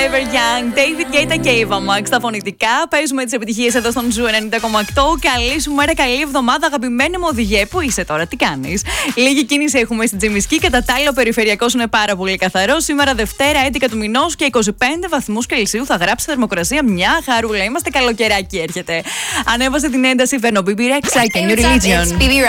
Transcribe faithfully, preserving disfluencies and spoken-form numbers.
Ever Young, David Guetta και Eva Max στα φωνητικά. Παίζουμε τις επιτυχίες εδώ στον Ζου ενενήντα κόμμα οκτώ. Καλή σου μέρα, καλή εβδομάδα, αγαπημένη μου οδηγέ. Πού είσαι τώρα, τι κάνεις? Λίγη κίνηση έχουμε στην Τζιμισκή. Κατά τα άλλα, ο περιφερειακός είναι πάρα πολύ καθαρό. Σήμερα Δευτέρα, έντεκα του μηνός και είκοσι πέντε βαθμούς Κελσίου θα γράψει θερμοκρασία. Μια χαρούλα. Είμαστε καλοκαιράκι, έρχεται. Ανέβασε την ένταση, φέρνω μπι μπι Rexha και New Religion.